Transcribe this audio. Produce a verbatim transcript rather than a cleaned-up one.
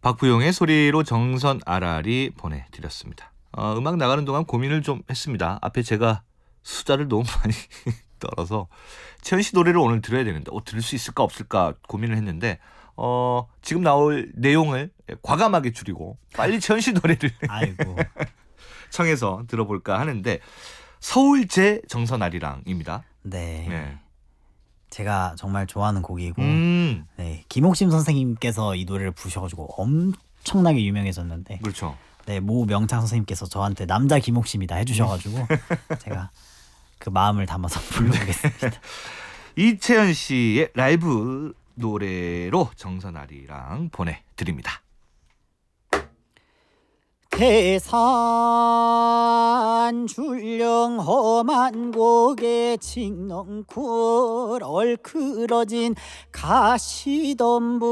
박부용의 소리로 정선 아라리 보내드렸습니다. 어, 음악 나가는 동안 고민을 좀 했습니다. 앞에 제가 숫자를 너무 많이 떨어서 채연 씨 노래를 오늘 들어야 되는데 어, 들을 수 있을까 없을까 고민을 했는데 어, 지금 나올 내용을 과감하게 줄이고 빨리 채연 씨 노래를 아이고. 청해서 들어볼까 하는데 서울제 정선 아리랑입니다. 네. 네. 제가 정말 좋아하는 곡이고 음, 네, 김옥심 선생님께서 이 노래를 부르셔가지고 엄청나게 유명해졌는데 그렇죠. 네, 모 명창 선생님께서 저한테 남자 김옥심이다 해주셔가지고 제가 그 마음을 담아서 불러보겠습니다. 이채연 씨의 라이브 노래로 정선 아리랑 보내드립니다. 태산 줄령 험한 고개 칭넝쿨 얼크러진 가시덤불